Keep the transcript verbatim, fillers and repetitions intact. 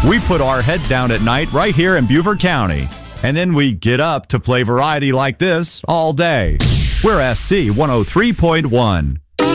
We put our head down at night right here in Beaufort County. And then we get up to play variety like this all day. We're S C one oh three point one.